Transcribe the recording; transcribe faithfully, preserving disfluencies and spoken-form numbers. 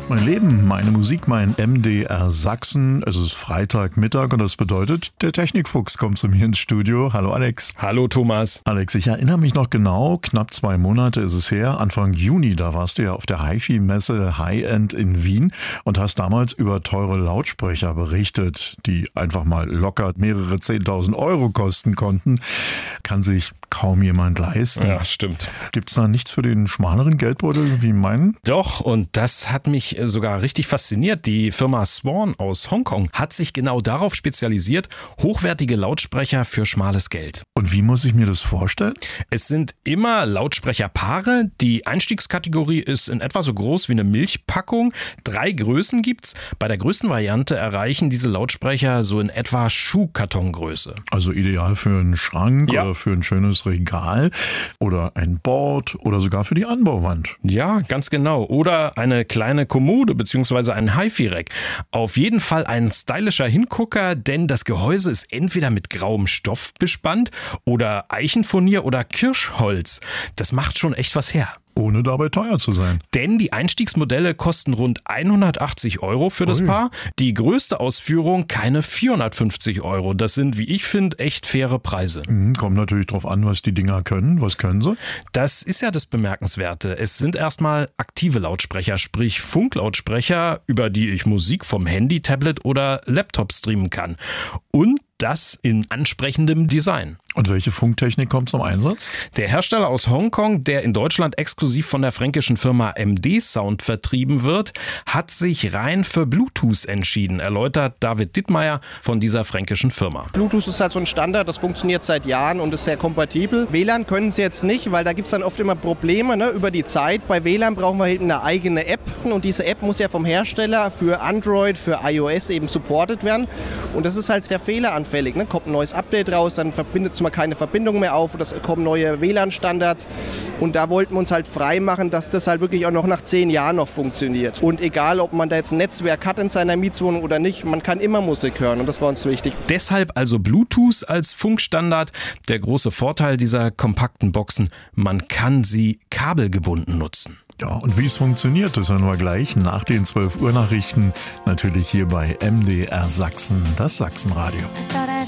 Mein Leben, meine Musik, mein M D R Sachsen. Es ist Freitagmittag und das bedeutet, der Technikfuchs kommt zu mir ins Studio. Hallo Alex. Hallo Thomas. Alex, ich erinnere mich noch genau, knapp zwei Monate ist es her, Anfang Juni, da warst du ja auf der HiFi-Messe High-End in Wien und hast damals über teure Lautsprecher berichtet, die einfach mal locker mehrere zehntausend Euro kosten konnten. Kann sich kaum jemand leisten. Ja, stimmt. Gibt's da nichts für den schmaleren Geldbeutel wie meinen? Doch, und das hat mich sogar richtig fasziniert. Die Firma Swan aus Hongkong hat sich genau darauf spezialisiert, hochwertige Lautsprecher für schmales Geld. Und wie muss ich mir das vorstellen? Es sind immer Lautsprecherpaare. Die Einstiegskategorie ist in etwa so groß wie eine Milchpackung. Drei Größen gibt's. Bei der größten Variante erreichen diese Lautsprecher so in etwa Schuhkartongröße. Also ideal für einen Schrank Ja. oder für ein schönes Regal oder ein Board oder sogar für die Anbauwand. Ja, ganz genau. Oder eine kleine Kommode bzw. ein HiFi-Rack. Auf jeden Fall ein stylischer Hingucker, denn das Gehäuse ist entweder mit grauem Stoff bespannt oder Eichenfurnier oder Kirschholz. Das macht schon echt was her. Ohne dabei teuer zu sein. Denn die Einstiegsmodelle kosten rund hundertachtzig Euro für das Ui. Paar. Die größte Ausführung keine vierhundertfünfzig Euro. Das sind, wie ich finde, echt faire Preise. Mhm, kommt natürlich drauf an, was die Dinger können. Was können sie? Das ist ja das Bemerkenswerte. Es sind erstmal aktive Lautsprecher, sprich Funklautsprecher, über die ich Musik vom Handy, Tablet oder Laptop streamen kann. Und das in ansprechendem Design. Und welche Funktechnik kommt zum Einsatz? Der Hersteller aus Hongkong, der in Deutschland exklusiv von der fränkischen Firma M D Sound vertrieben wird, hat sich rein für Bluetooth entschieden, erläutert David Dittmeier von dieser fränkischen Firma. Bluetooth ist halt so ein Standard, das funktioniert seit Jahren und ist sehr kompatibel. W L A N können sie jetzt nicht, weil da gibt es dann oft immer Probleme, ne, über die Zeit. Bei W L A N brauchen wir halt eine eigene App und diese App muss ja vom Hersteller für Android, für iOS eben supported werden und das ist halt sehr fehleranfällig. Ne? Kommt ein neues Update raus, dann verbindet es mal keine Verbindung mehr auf, es kommen neue W L A N-Standards und da wollten wir uns halt frei machen, dass das halt wirklich auch noch nach zehn Jahren noch funktioniert. Und egal, ob man da jetzt ein Netzwerk hat in seiner Mietswohnung oder nicht, man kann immer Musik hören und das war uns wichtig. Deshalb also Bluetooth als Funkstandard. Der große Vorteil dieser kompakten Boxen, man kann sie kabelgebunden nutzen. Ja, und wie es funktioniert, das hören wir gleich nach den zwölf Uhr Nachrichten. Natürlich hier bei M D R Sachsen, das Sachsenradio. I thought I